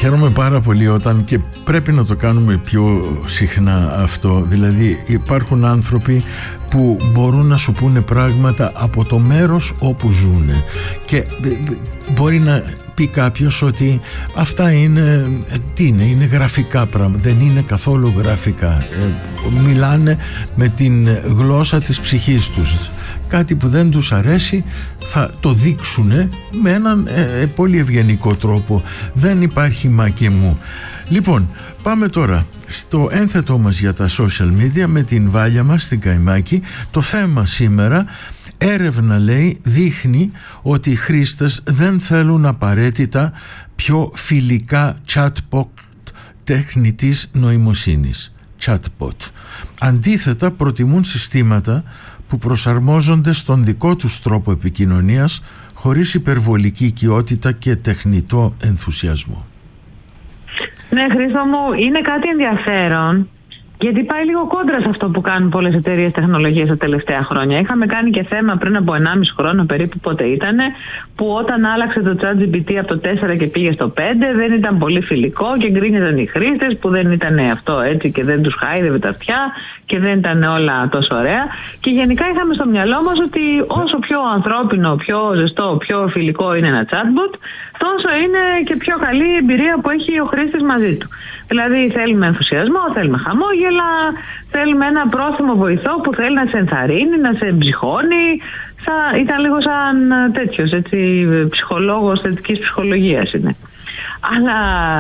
Χαίρομαι πάρα πολύ όταν, και πρέπει να το κάνουμε πιο συχνά αυτό, δηλαδή υπάρχουν άνθρωποι που μπορούν να σου πούνε πράγματα από το μέρος όπου ζουν, και μπορεί να πει κάποιος ότι αυτά είναι, τι είναι γραφικά πράγματα. Δεν είναι καθόλου γραφικά. Μιλάνε με την γλώσσα της ψυχής τους. Κάτι που δεν τους αρέσει θα το δείξουν με έναν πολύ ευγενικό τρόπο. Δεν υπάρχει μα και μου. Λοιπόν, πάμε τώρα στο ένθετό μας για τα social media με την Βάλια μας στην Καϊμάκη. Το θέμα σήμερα, έρευνα λέει, δείχνει ότι οι χρήστες δεν θέλουν απαραίτητα πιο φιλικά chatbot τεχνητής νοημοσύνης. Chatbot. Αντίθετα, προτιμούν συστήματα που προσαρμόζονται στον δικό τους τρόπο επικοινωνίας, χωρίς υπερβολική οικειότητα και τεχνητό ενθουσιασμό. Ναι, Χρήστο μου, είναι κάτι ενδιαφέρον, γιατί πάει λίγο κόντρα σε αυτό που κάνουν πολλές εταιρείες τεχνολογίας τα τελευταία χρόνια. Είχαμε κάνει και θέμα πριν από 1,5 χρόνο περίπου, πότε ήτανε, που όταν άλλαξε το ChatGPT από το 4 και πήγε στο 5, δεν ήταν πολύ φιλικό και γκρίνιαζαν οι χρήστες που δεν ήταν αυτό έτσι και δεν τους χάιδευε τα αυτιά και δεν ήταν όλα τόσο ωραία. Και γενικά είχαμε στο μυαλό μας ότι όσο πιο ανθρώπινο, πιο ζεστό, πιο φιλικό είναι ένα chatbot, τόσο είναι και πιο καλή η εμπειρία που έχει ο χρήστης μαζί του. Δηλαδή θέλουμε ενθουσιασμό, θέλουμε χαμόγελα, θέλουμε ένα πρόθυμο βοηθό που θέλει να σε ενθαρρύνει, να σε ψυχώνει. Ήταν λίγο σαν τέτοιος, έτσι, ψυχολόγος θετικής ψυχολογίας είναι. Αλλά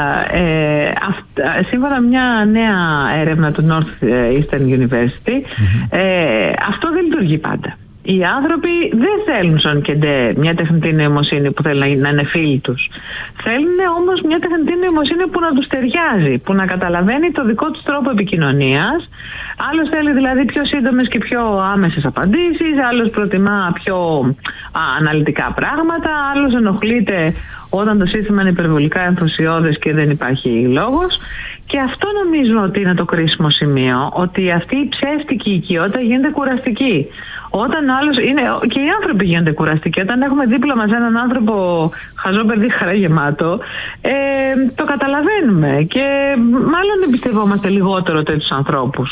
σύμφωνα με μια νέα έρευνα του Northeastern University, αυτό δεν λειτουργεί πάντα. Οι άνθρωποι δεν θέλουν σαν και μια τεχνητή νοημοσύνη που θέλει να είναι φίλοι τους. Θέλουν όμως μια τεχνητή νοημοσύνη που να τους ταιριάζει, που να καταλαβαίνει το δικό τους τρόπο επικοινωνίας. Άλλος θέλει δηλαδή πιο σύντομες και πιο άμεσες απαντήσεις, άλλος προτιμά πιο αναλυτικά πράγματα, άλλος ενοχλείται όταν το σύστημα είναι υπερβολικά ενθουσιώδες και δεν υπάρχει λόγος. Και αυτό νομίζω ότι είναι το κρίσιμο σημείο, ότι αυτή η ψεύτικη οικειότητα γίνεται κουραστική. Όταν άλλος είναι, και οι άνθρωποι γίνονται κουραστικοί. Όταν έχουμε δίπλα μας έναν άνθρωπο χαζό παιδί χαρά γεμάτο, το καταλαβαίνουμε και μάλλον εμπιστευόμαστε λιγότερο τέτοιους ανθρώπους.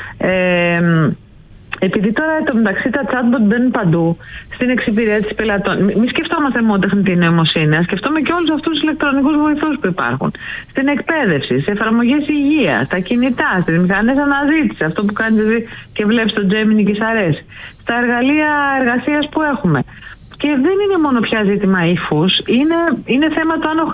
Επειδή τώρα το μεταξύ τα chatbot μπαίνουν παντού στην εξυπηρέτηση πελατών, μην σκεφτόμαστε μόνο τεχνητή νοημοσύνη, σκεφτόμαστε και όλους αυτούς τους ηλεκτρονικούς βοηθούς που υπάρχουν. Στην εκπαίδευση, σε εφαρμογές υγείας, στα κινητά, στις μηχανές αναζήτησης, αυτό που κάνεις και βλέπεις το Gemini και σ' αρέσει, στα εργαλεία εργασίας που έχουμε. Και δεν είναι μόνο πια ζήτημα ύφους, είναι θέμα το αν ο